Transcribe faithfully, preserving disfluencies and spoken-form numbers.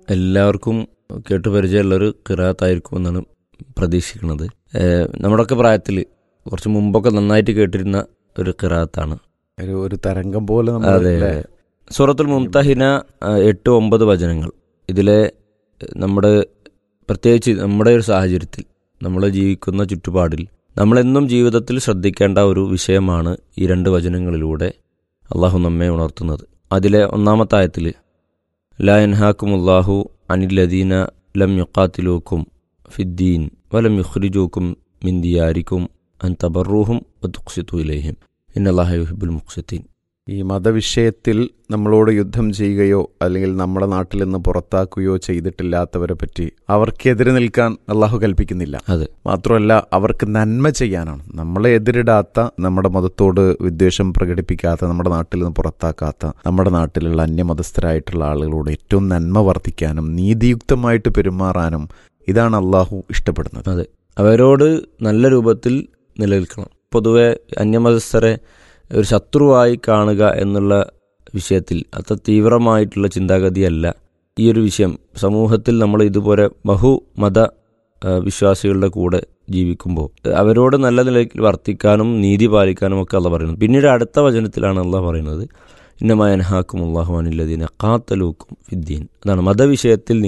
എല്ലാവർക്കും കേട്ട് പരിചയമുള്ളൊരു ഖിറാഅത്തായിരിക്കും എന്നാണ് പ്രതീക്ഷിക്കുന്നത്. നമ്മുടെയൊക്കെ പ്രായത്തിൽ കുറച്ച് മുമ്പൊക്കെ നന്നായിട്ട് കേട്ടിരുന്ന ഒരു ഖിറാഅത്താണ്. ഒരു ഒരു തരംഗം പോലെ. അതെ, സൂറത്തുൽ മുംതഹിന എട്ട് ഒമ്പത് വചനങ്ങൾ. ഇതിലെ നമ്മുടെ പ്രത്യേകിച്ച് നമ്മുടെ ഒരു സാഹചര്യത്തിൽ നമ്മൾ ജീവിക്കുന്ന ചുറ്റുപാടിൽ നമ്മളെന്നും ജീവിതത്തിൽ ശ്രദ്ധിക്കേണ്ട ഒരു വിഷയമാണ് ഈ രണ്ട് വചനങ്ങളിലൂടെ അള്ളാഹു നമ്മെ ഉണർത്തുന്നത്. അതിലെ ഒന്നാമത്തെ ആയത്തിൽ ലാ യൻഹാക്കുമുല്ലാഹു അനില്ലദീന ലം യുഖാതിലൂക്കും ഫിദ്ദീൻ വലം യുഖ്രിജൂക്കും മിൻ ദിയാരിക്കും അൻ തബറൂഹും വതുഖ്സിതു ഇലൈഹിം ഇന്നല്ലാഹ യുഹിബ്ബുൽ മുഖ്സിതീൻ. ഈ മതവിഷയത്തിൽ നമ്മളോട് യുദ്ധം ചെയ്യുകയോ അല്ലെങ്കിൽ നമ്മുടെ നാട്ടിൽ നിന്ന് പുറത്താക്കുകയോ ചെയ്തിട്ടില്ലാത്തവരെ പറ്റി അവർക്കെതിരെ നിൽക്കാൻ അള്ളാഹു കൽപ്പിക്കുന്നില്ല. അതെ, മാത്രമല്ല അവർക്ക് നന്മ ചെയ്യാനാണ്. നമ്മളെ എതിരിടാത്ത, നമ്മുടെ മതത്തോട് വിദ്വേഷം പ്രകടിപ്പിക്കാത്ത, നമ്മുടെ നാട്ടിൽ നിന്ന് പുറത്താക്കാത്ത, നമ്മുടെ നാട്ടിലുള്ള അന്യമതസ്ഥരായിട്ടുള്ള ആളുകളോട് ഏറ്റവും നന്മ വർദ്ധിക്കാനും നീതിയുക്തമായിട്ട് പെരുമാറാനും ഇതാണ് അള്ളാഹു ഇഷ്ടപ്പെടുന്നത്. അതെ, അവരോട് നല്ല രൂപത്തിൽ നിലനിൽക്കണം. പൊതുവെ അന്യമതസ്ഥരെ ഒരു ശത്രുവായി കാണുക എന്നുള്ള വിഷയത്തിൽ അത്ര തീവ്രമായിട്ടുള്ള ചിന്താഗതിയല്ല ഈ ഒരു വിഷയം. സമൂഹത്തിൽ നമ്മൾ ഇതുപോലെ ബഹുമത വിശ്വാസികളുടെ കൂടെ ജീവിക്കുമ്പോൾ അവരോട് നല്ല നിലയിൽ വർത്തിക്കാനും നീതി പാലിക്കാനും ഒക്കെ അള്ളാഹ് പറയുന്നത്. പിന്നീട് അടുത്ത വചനത്തിലാണ് അള്ളാഹ് പറയുന്നത് ഇന്നമാ യൻഹാക്കുമുല്ലാഹു അനില്ലദീന ഖാതലൂക്കും ഫിദ്ദീൻ. അതാണ് മതവിഷയത്തിൽ